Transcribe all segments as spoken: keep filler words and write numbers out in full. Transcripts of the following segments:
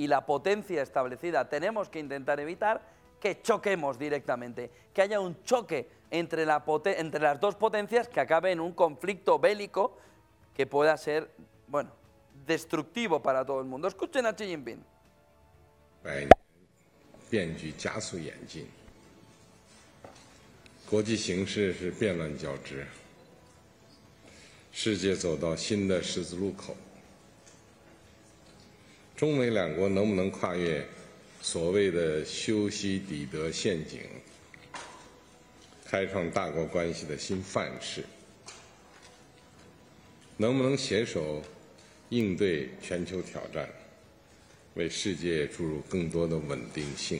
y la potencia establecida, tenemos que intentar evitar que choquemos directamente, que haya un choque entre, la entre las dos potencias que acabe en un conflicto bélico que pueda ser, bueno, destructivo para todo el mundo. Escuchen a Xi Jinping. 变局加速演进，国际形势是变乱交织，世界走到新的十字路口。中美两国能不能跨越所谓的修昔底德陷阱，开创大国关系的新范式？能不能携手应对全球挑战？ 为世界注入更多的稳定性，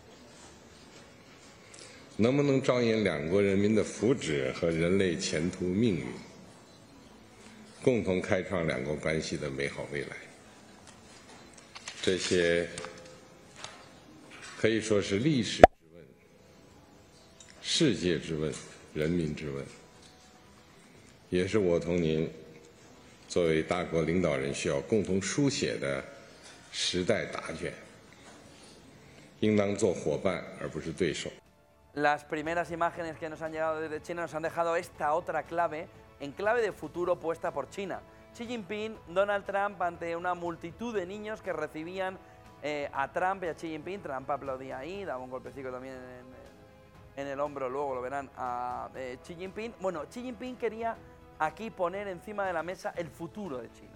能不能着眼两国人民的福祉和人类前途命运，共同开创两国关系的美好未来？这些可以说是历史之问、世界之问、人民之问，也是我同您作为大国领导人需要共同书写的 时代答卷，应当做伙伴而不是对手。 Las primeras imágenes que nos han llegado desde China nos han dejado esta otra clave, en clave de futuro puesta por China. Xi Jinping, Donald Trump ante una multitud de niños que recibían eh, a Trump y a Xi Jinping. Trump aplaudía ahí, daba un golpecito también en, en el hombro, luego lo verán a eh, Xi Jinping. Bueno, Xi Jinping quería aquí poner encima de la mesa el futuro de China.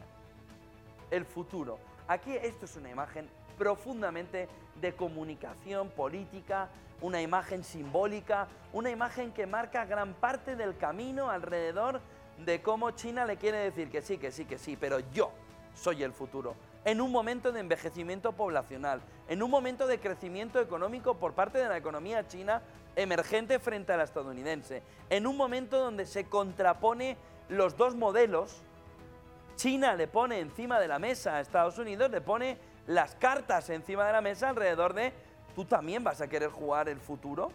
El futuro. Aquí esto es una imagen profundamente de comunicación política, una imagen simbólica, una imagen que marca gran parte del camino alrededor de cómo China le quiere decir que sí, que sí, que sí, pero yo soy el futuro. En un momento de envejecimiento poblacional, en un momento de crecimiento económico por parte de la economía china emergente frente a la estadounidense, en un momento donde se contrapone los dos modelos. China le pone encima de la mesa a Estados Unidos, le pone las cartas encima de la mesa alrededor de tú también vas a querer jugar el futuro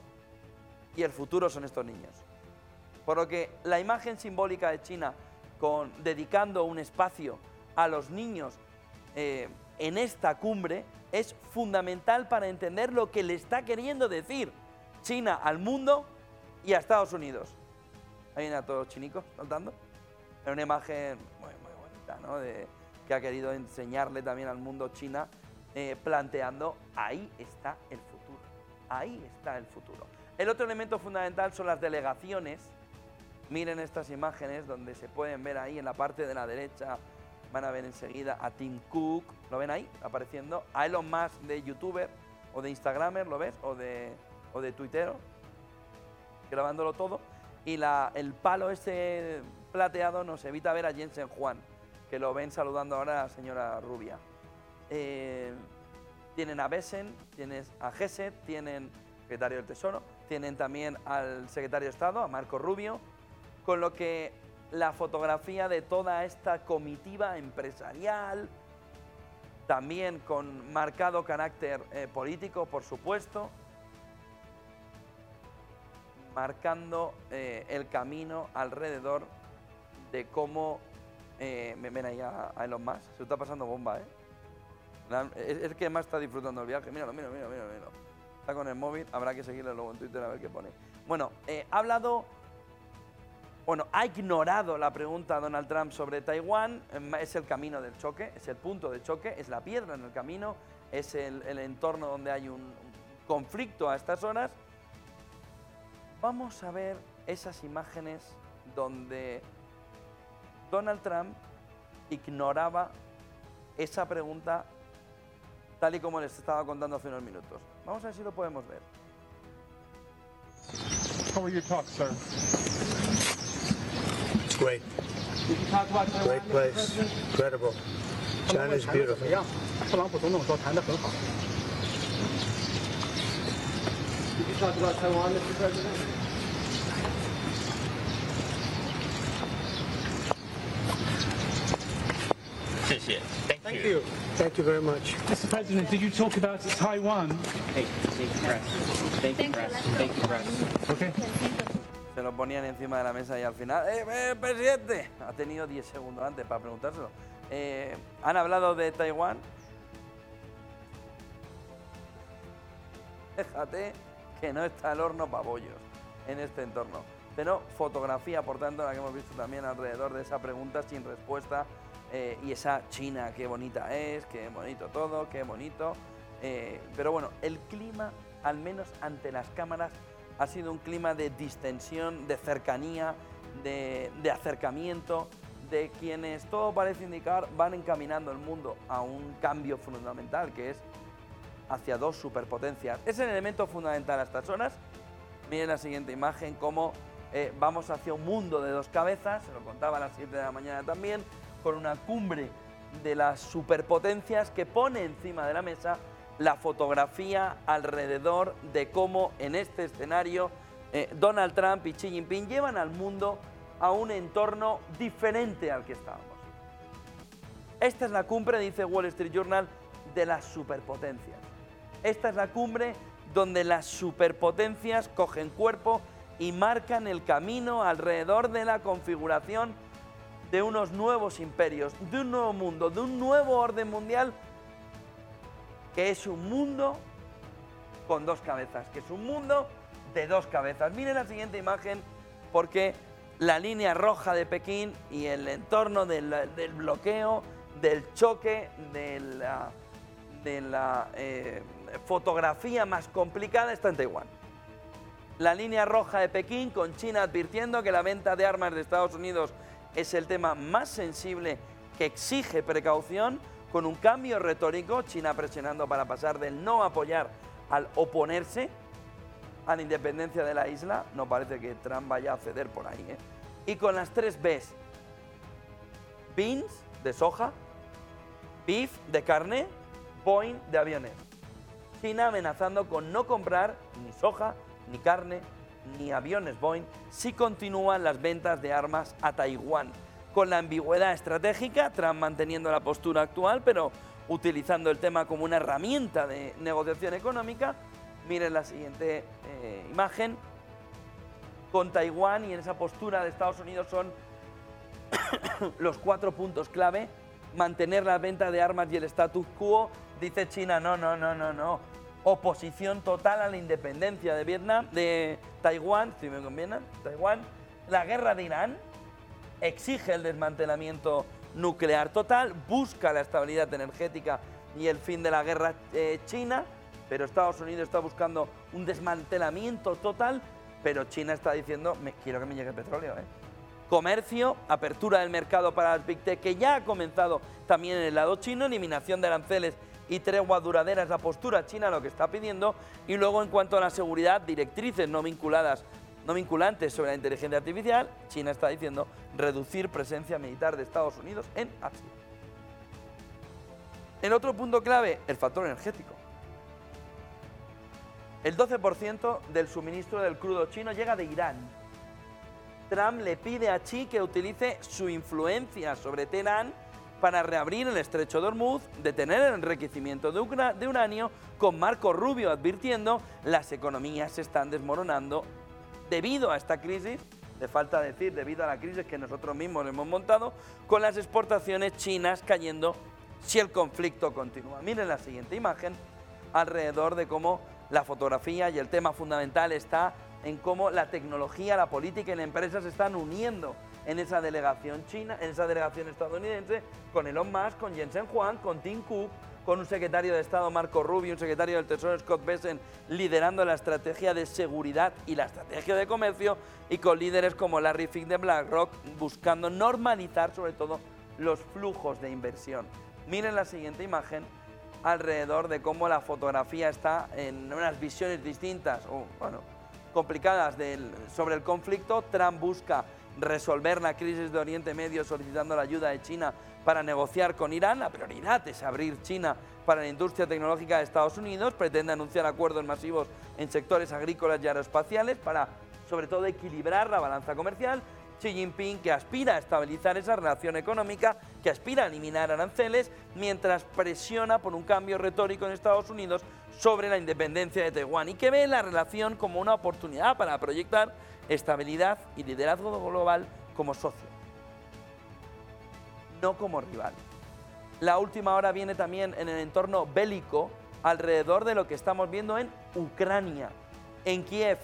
y el futuro son estos niños. Por lo que la imagen simbólica de China con, dedicando un espacio a los niños eh, en esta cumbre es fundamental para entender lo que le está queriendo decir China al mundo y a Estados Unidos. Ahí vienen a todos los chinicos saltando. Es una imagen muy, muy bonita, ¿no? De, que ha querido enseñarle también al mundo China, eh, planteando ahí está el futuro, ahí está el futuro. El otro elemento fundamental son las delegaciones. Miren estas imágenes donde se pueden ver ahí en la parte de la derecha, van a ver enseguida a Tim Cook, ¿lo ven ahí? Apareciendo, a Elon Musk de youtuber o de instagramer, ¿lo ves? O de, o de tuitero, grabándolo todo. Y la, el palo ese plateado nos evita ver a Jensen Huang, que lo ven saludando ahora a la señora Rubia. Eh, tienen a Besen, tienen a Gesset, tienen secretario del Tesoro, tienen también al secretario de Estado, a Marco Rubio, con lo que la fotografía de toda esta comitiva empresarial, también con marcado carácter eh, político, por supuesto, marcando eh, el camino alrededor de cómo... Eh, me ven ahí a, a Elon Musk, se está pasando bomba, ¿eh? La, es, es el que más está disfrutando el viaje, míralo, míralo, míralo, míralo. Está con el móvil, habrá que seguirle luego en Twitter a ver qué pone. Bueno, eh, ha hablado... Bueno, ha ignorado la pregunta a Donald Trump sobre Taiwán, es el camino del choque, es el punto de choque, es la piedra en el camino, es el, el entorno donde hay un, un conflicto a estas horas. Vamos a ver esas imágenes donde Donald Trump ignoraba esa pregunta tal y como les estaba contando hace unos minutos. Vamos a ver si lo podemos ver. How were your talks, sir? It's great. Did you talk about Taiwan? Great place. Incredible. China is beautiful. 特朗普总统说谈得很好。Did you talk about Taiwan, Mister President? Thank, Thank you. you. Thank you very much. Mister President, did you talk about Taiwan? Thank you, press. Thank you, press. Thank you, press. Okay. Se lo ponían encima de la mesa y al final, ¡eh, eh presidente! Ha tenido diez segundos antes para preguntárselo. Eh, han hablado de Taiwán. Fíjate que no está el horno para bollos en este entorno. Pero fotografía, por tanto, la que hemos visto también alrededor de esa pregunta sin respuesta. Eh, y esa China, qué bonita es, qué bonito todo, qué bonito. Eh, pero bueno, el clima, al menos ante las cámaras, ha sido un clima de distensión, de cercanía, de, de acercamiento, de quienes todo parece indicar van encaminando el mundo a un cambio fundamental, que es hacia dos superpotencias. Es el elemento fundamental a estas horas. Miren la siguiente imagen, cómo eh, vamos hacia un mundo de dos cabezas, se lo contaba a las siete de la mañana también, con una cumbre de las superpotencias que pone encima de la mesa la fotografía alrededor de cómo en este escenario eh, Donald Trump y Xi Jinping llevan al mundo a un entorno diferente al que estábamos. Esta es la cumbre, dice Wall Street Journal, de las superpotencias. Esta es la cumbre donde las superpotencias cogen cuerpo y marcan el camino alrededor de la configuración de unos nuevos imperios, de un nuevo mundo, de un nuevo orden mundial, que es un mundo con dos cabezas, que es un mundo de dos cabezas. Miren la siguiente imagen, porque la línea roja de Pekín y el entorno del, del bloqueo, del choque, de la, de la eh, fotografía más complicada está en Taiwán. La línea roja de Pekín, con China advirtiendo que la venta de armas de Estados Unidos es el tema más sensible que exige precaución, con un cambio retórico, China presionando para pasar del no apoyar al oponerse a la independencia de la isla. No parece que Trump vaya a ceder por ahí, ¿eh? Y con las tres Bs: beans, de soja; beef, de carne; Boeing, de aviones. China amenazando con no comprar ni soja, ni carne, ni aviones Boeing si continúan las ventas de armas a Taiwán. Con la ambigüedad estratégica, Trump manteniendo la postura actual, pero utilizando el tema como una herramienta de negociación económica. Miren la siguiente eh, imagen. Con Taiwán y en esa postura de Estados Unidos son los cuatro puntos clave: mantener las ventas de armas y el status quo. Dice China, no, no, no, no, no. Oposición total a la independencia de Vietnam, de Taiwán, si me conviene, Taiwán. La guerra de Irán exige el desmantelamiento nuclear total, busca la estabilidad energética y el fin de la guerra eh, China, pero Estados Unidos está buscando un desmantelamiento total, pero China está diciendo, me, quiero que me llegue el petróleo, ¿eh? Comercio, apertura del mercado para las Big Tech, que ya ha comenzado también en el lado chino, eliminación de aranceles y tregua duradera es la postura china, lo que está pidiendo. Y luego, en cuanto a la seguridad, directrices no vinculadas, no vinculantes sobre la inteligencia artificial, China está diciendo reducir presencia militar de Estados Unidos en Asia. El otro punto clave, el factor energético. El doce por ciento del suministro del crudo chino llega de Irán. Trump le pide a Xi que utilice su influencia sobre Teherán para reabrir el estrecho de Hormuz, detener el enriquecimiento de, de uranio, con Marco Rubio advirtiendo las economías se están desmoronando debido a esta crisis, de falta decir, debido a la crisis que nosotros mismos hemos montado, con las exportaciones chinas cayendo si el conflicto continúa. Miren la siguiente imagen, alrededor de cómo la fotografía y el tema fundamental está en cómo la tecnología, la política y la empresa se están uniendo en esa delegación china, en esa delegación estadounidense, con Elon Musk, con Jensen Huang, con Tim Cook, con un secretario de Estado, Marco Rubio, un secretario del Tesoro, Scott Bessent, liderando la estrategia de seguridad y la estrategia de comercio, y con líderes como Larry Fink de BlackRock, buscando normalizar sobre todo los flujos de inversión. Miren la siguiente imagen, alrededor de cómo la fotografía está en unas visiones distintas, o bueno, complicadas del, sobre el conflicto. Trump busca resolver la crisis de Oriente Medio solicitando la ayuda de China para negociar con Irán. La prioridad es abrir China para la industria tecnológica de Estados Unidos. Pretende anunciar acuerdos masivos en sectores agrícolas y aeroespaciales para, sobre todo, equilibrar la balanza comercial. Xi Jinping, que aspira a estabilizar esa relación económica, que aspira a eliminar aranceles, mientras presiona por un cambio retórico en Estados Unidos sobre la independencia de Taiwán y que ve la relación como una oportunidad para proyectar estabilidad y liderazgo global como socio, no como rival. La última hora viene también en el entorno bélico, alrededor de lo que estamos viendo en Ucrania. En Kiev